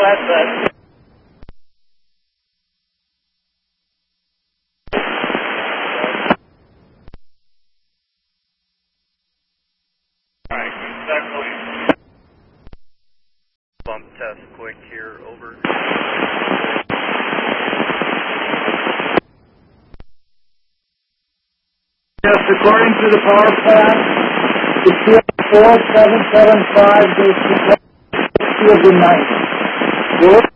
flatbed. Alright, exactly. Bump test quick here, over. Yes, according to the power plant, the field 4775 goes to field the night.